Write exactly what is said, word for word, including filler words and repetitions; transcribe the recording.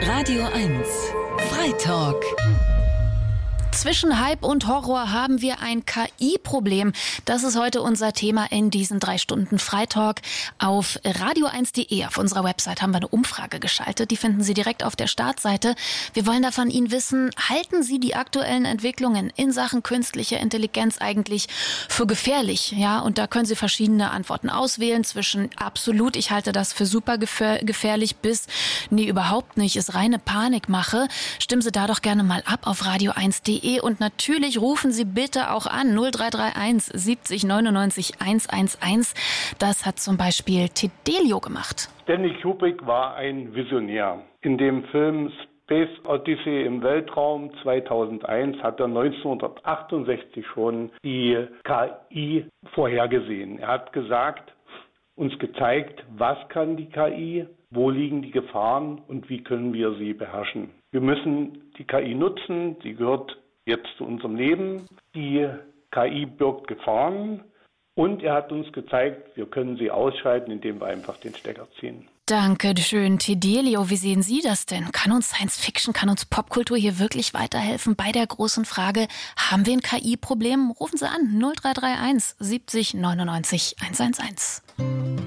Radio eins Freitalk. Zwischen Hype und Horror haben wir ein K I-Problem. Das ist heute unser Thema in diesen drei Stunden Freitalk. Auf radio eins punkt de, auf unserer Website, haben wir eine Umfrage geschaltet. Die finden Sie direkt auf der Startseite. Wir wollen da von Ihnen wissen, halten Sie die aktuellen Entwicklungen in Sachen künstliche Intelligenz eigentlich für gefährlich? Ja, und da können Sie verschiedene Antworten auswählen, zwischen absolut, ich halte das für super gefähr- gefährlich, bis nee, überhaupt nicht, ist reine Panikmache. Stimmen Sie da doch gerne mal ab auf radio eins punkt de. Und natürlich rufen Sie bitte auch an null drei drei eins siebzig neunundneunzig hundertundzehn. Das hat zum Beispiel Tedelio gemacht. Stanley Kubrick war ein Visionär. In dem Film Space Odyssey im Weltraum zweitausendeins hat er neunzehnhundertachtundsechzig schon die K I vorhergesehen. Er hat gesagt, uns gezeigt, was kann die K I, wo liegen die Gefahren und wie können wir sie beherrschen. Wir müssen die K I nutzen, sie gehört jetzt zu unserem Leben. Die K I birgt Gefahren und er hat uns gezeigt, wir können sie ausschalten, indem wir einfach den Stecker ziehen. Danke schön, Tedelio. Wie sehen Sie das denn? Kann uns Science Fiction, kann uns Popkultur hier wirklich weiterhelfen bei der großen Frage, haben wir ein K I-Problem? Rufen Sie an null drei drei eins siebzig neunundneunzig hundertundzehn.